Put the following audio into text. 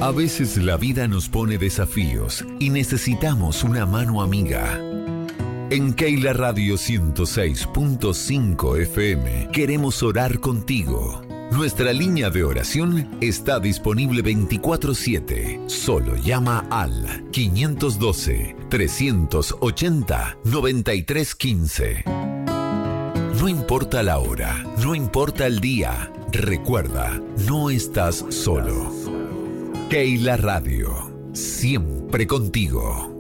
A veces la vida nos pone desafíos y necesitamos una mano amiga. En Keila Radio 106.5 FM queremos orar contigo. Nuestra línea de oración está disponible 24/7. Solo llama al 512-380-9315. No importa la hora, no importa el día. Recuerda, no estás solo. Keila Radio, siempre contigo.